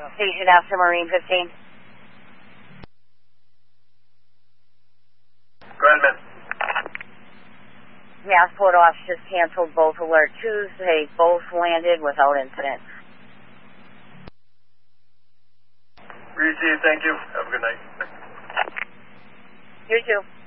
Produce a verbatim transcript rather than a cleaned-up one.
Station after Marine fifteen. Grandman. Massport officers canceled both alert twos. They both landed without incident. Received, thank you. Have a good night. You too.